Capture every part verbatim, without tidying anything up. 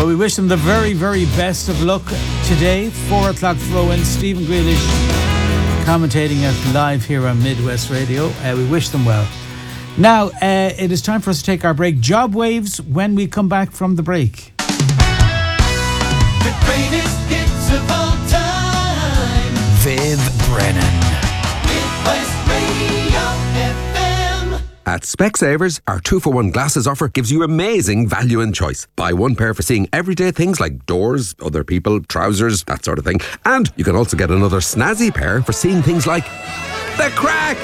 Well, we wish them the very, very best of luck today. Four o'clock throw-in. Stephen Grealish commentating it live here on Midwest Radio. Uh, we wish them well. Now, uh, it is time for us to take our break. Job waves when we come back from the break. The greatest hits of all time. Viv Brennan. Midwest Radio F M. At Specsavers, our two for one glasses offer gives you amazing value and choice. Buy one pair for seeing everyday things like doors, other people, trousers, that sort of thing. And you can also get another snazzy pair for seeing things like the crack.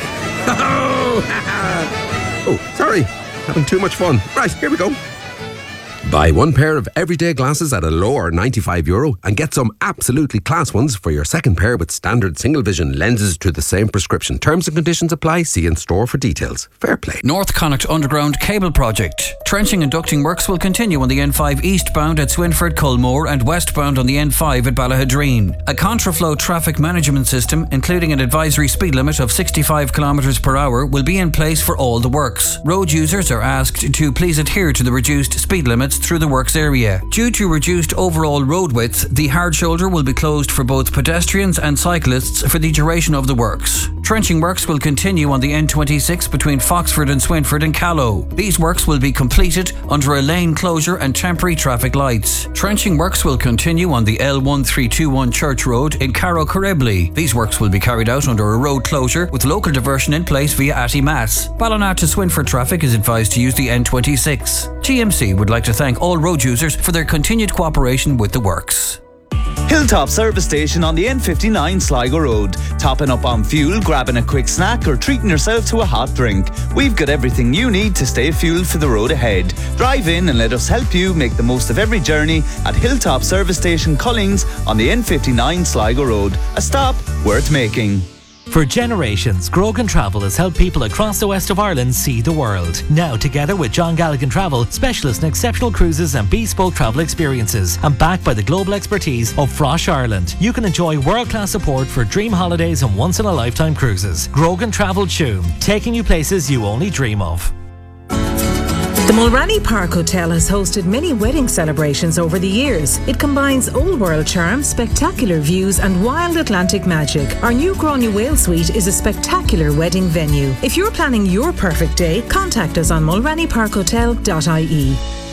Oh, sorry, having too much fun. Right, here we go. Buy one pair of everyday glasses at a lower ninety-five euro and get some absolutely class ones for your second pair with standard single vision lenses to the same prescription. Terms and conditions apply. See in store for details. Fair play. North Connacht Underground Cable Project. Trenching and ducting works will continue on the N five eastbound at Swinford, Culmore and westbound on the N five at Ballahadreen. A contraflow traffic management system, including an advisory speed limit of sixty-five kilometres per hour, will be in place for all the works. Road users are asked to please adhere to the reduced speed limits through the works area. Due to reduced overall road width, the hard shoulder will be closed for both pedestrians and cyclists for the duration of the works. Trenching works will continue on the N twenty-six between Foxford and Swinford and Callow. These works will be completed under a lane closure and temporary traffic lights. Trenching works will continue on the L one three two one Church Road in Carrow Corribley. These works will be carried out under a road closure with local diversion in place via Atty Mass. Ballina to Swinford traffic is advised to use the N twenty-six. T M C would like to thank all road users for their continued cooperation with the works. Hilltop Service Station on the N fifty-nine Sligo Road. Topping up on fuel, grabbing a quick snack or treating yourself to a hot drink. We've got everything you need to stay fueled for the road ahead. Drive in and let us help you make the most of every journey at Hilltop Service Station Collings on the N fifty-nine Sligo Road. A stop worth making. For generations, Grogan Travel has helped people across the west of Ireland see the world. Now, together with John Galligan Travel, specialist in exceptional cruises and bespoke travel experiences, and backed by the global expertise of Frosh Ireland, you can enjoy world-class support for dream holidays and once-in-a-lifetime cruises. Grogan Travel Tuam, taking you places you only dream of. The Mulranny Park Hotel has hosted many wedding celebrations over the years. It combines old world charm, spectacular views and wild Atlantic magic. Our new Gráinne Whale Suite is a spectacular wedding venue. If you're planning your perfect day, contact us on mulranny park hotel dot I E.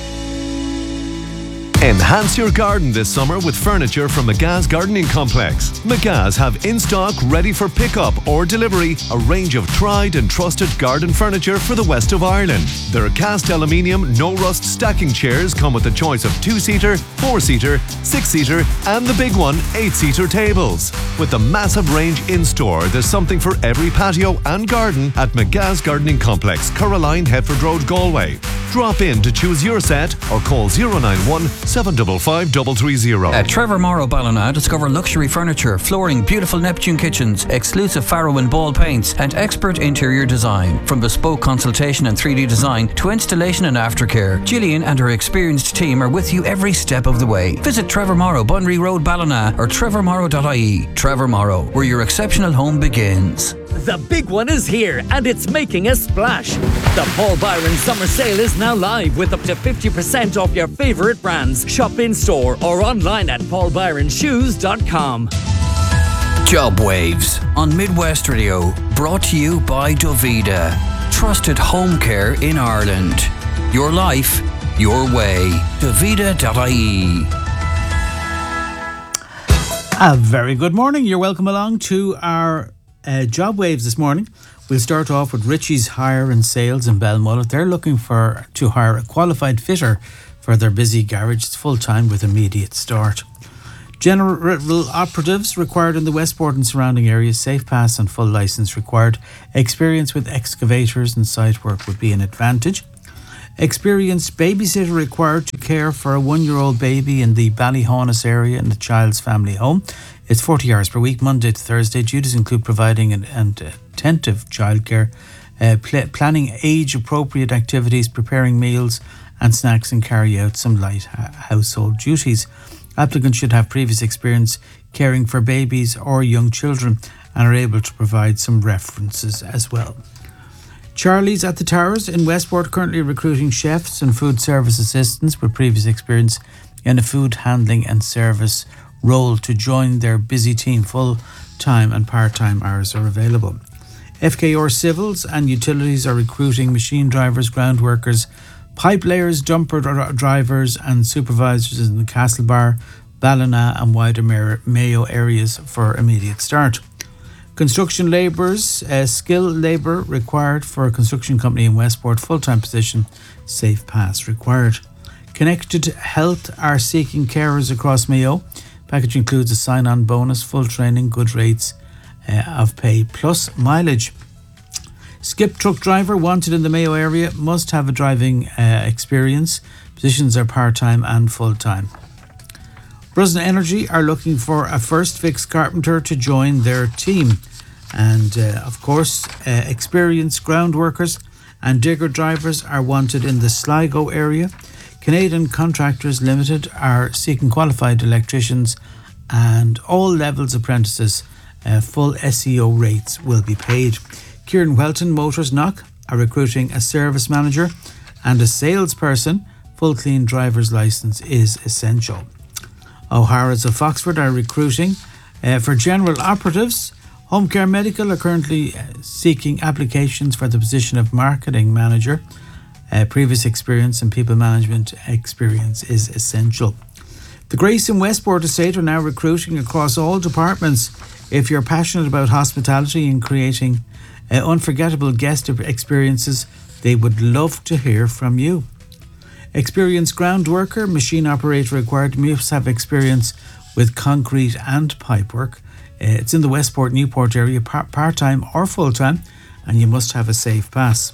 Enhance your garden this summer with furniture from McGa's Gardening Complex. McGa's have in stock, ready for pickup or delivery, a range of tried and trusted garden furniture for the west of Ireland. Their cast aluminium, no rust stacking chairs come with a choice of two-seater, four-seater, six-seater and the big one, eight-seater tables. With the massive range in store, there's something for every patio and garden at McGa's Gardening Complex, Caroline, Headford Road, Galway. Drop in to choose your set or call zero nine one, seven five five, three three zero. At Trevor Morrow Ballina, discover luxury furniture, flooring, beautiful Neptune kitchens, exclusive Farrow and Ball paints, and expert interior design. From bespoke consultation and three D design to installation and aftercare, Gillian and her experienced team are with you every step of the way. Visit Trevor Morrow, Bunry Road, Ballina, or trevor morrow dot I E. Trevor Morrow, where your exceptional home begins. The big one is here, and it's making a splash. The Paul Byron Summer Sale is now live with up to fifty percent off your favourite brands. Shop in store or online at paul byron shoes dot com. Job Waves on Midwest Radio, brought to you by Dovida. Trusted home care in Ireland. Your life, your way. dovida dot I E. A very good morning. You're welcome along to our uh, Job Waves this morning. We'll start off with Richie's Hire and Sales in Belmullet. They're looking for to hire a qualified fitter for their busy garage. It's full-time with immediate start. General operatives required in the Westport and surrounding areas. Safe pass and full licence required. Experience with excavators and site work would be an advantage. Experienced babysitter required to care for a one-year-old baby in the Ballyhaunis area in the child's family home. It's forty hours per week, Monday to Thursday. Duties include providing an, an attentive childcare, uh, pl- planning age-appropriate activities, preparing meals and snacks, and carry out some light ha- household duties. Applicants should have previous experience caring for babies or young children and are able to provide some references as well. Charlie's at the Towers in Westport currently recruiting chefs and food service assistants with previous experience in a food handling and service role to join their busy team. Full-time and part-time hours are available. F K R Civils and Utilities are recruiting machine drivers, ground workers, pipe layers, dumper dr- drivers and supervisors in the Castlebar, Ballina and wider Mayo areas for immediate start. Construction labourers, uh, skilled labour required for a construction company in Westport, full-time position, safe pass required. Connected Health are seeking carers across Mayo. Package includes a sign-on bonus, full training, good rates uh, of pay plus mileage. Skip truck driver wanted in the Mayo area, must have a driving uh, experience. Positions are part-time and full-time. Brusden Energy are looking for a first fix carpenter to join their team. And uh, of course, uh, experienced ground workers and digger drivers are wanted in the Sligo area. Canadian Contractors Limited are seeking qualified electricians and all levels apprentices. Uh, full S E O rates will be paid. Kieran Welton Motors Knock are recruiting a service manager and a salesperson. Full clean driver's license is essential. O'Hara's of Foxford are recruiting uh, for general operatives. Home Care Medical are currently uh, seeking applications for the position of marketing manager. Uh, previous experience and people management experience is essential. The Grace and Westport Estate are now recruiting across all departments. If you're passionate about hospitality and creating uh, unforgettable guest experiences, they would love to hear from you. Experienced ground worker, machine operator required, must have experience with concrete and pipe work. Uh, it's in the Westport Newport area, par- part-time or full-time, and you must have a safe pass.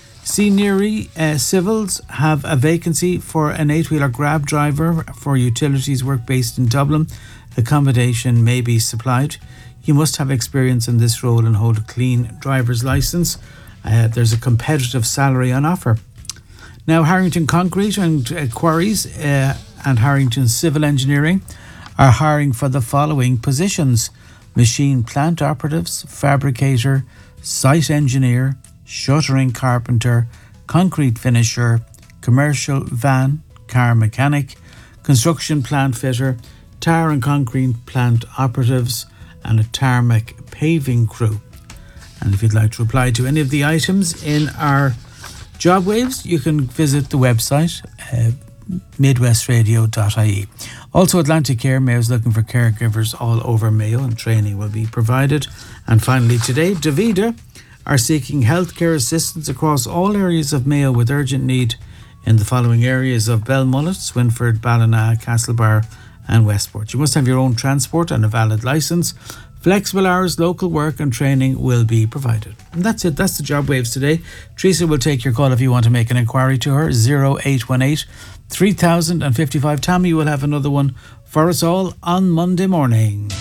Seniori uh, Civils have a vacancy for an eight-wheeler grab driver for utilities work based in Dublin. Accommodation may be supplied. You must have experience in this role and hold a clean driver's licence. Uh, there's a competitive salary on offer. Now, Harrington Concrete and uh, Quarries uh, and Harrington Civil Engineering are hiring for the following positions: machine plant operatives, fabricator, site engineer, shuttering carpenter, concrete finisher, commercial van, car mechanic, construction plant fitter, tar and concrete plant operatives, and a tarmac paving crew. And if you'd like to apply to any of the items in our job waves, you can visit the website uh, midwest radio dot I E. Also, Atlantic Care Mayo is looking for caregivers all over Mayo, and training will be provided. And finally today, Davida are seeking healthcare assistance across all areas of Mayo with urgent need in the following areas of Belmullet, Swinford, Ballina, Castlebar and Westport. You must have your own transport and a valid licence. Flexible hours, local work and training will be provided. And that's it. That's the job waves today. Teresa will take your call if you want to make an inquiry to her. zero eight one eight, three thousand fifty-five. Tammy will have another one for us all on Monday morning.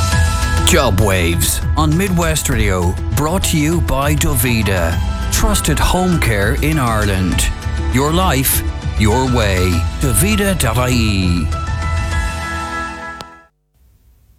Job Waves on Midwest Radio, brought to you by Davida. Trusted home care in Ireland. Your life, your way. Davida dot I E.